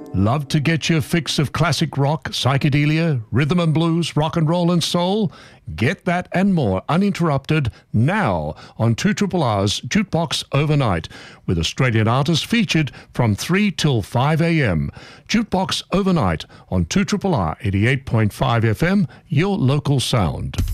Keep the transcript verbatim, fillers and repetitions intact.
Love to get your fix of classic rock, psychedelia, rhythm and blues, rock and roll and soul? Get that and more uninterrupted now on two R's Jukebox Overnight, with Australian artists featured from three till five a.m. Jukebox Overnight on two R R eighty-eight point five F M, your local sound.